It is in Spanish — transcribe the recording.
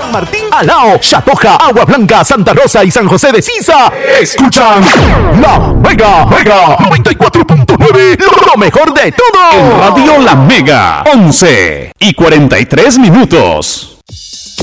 San Martín, Alao, Chatoja, Agua Blanca, Santa Rosa y San José de Sisa. Escuchan La Mega 94.9, lo mejor de todo. En Radio La Mega, 11:43 minutos.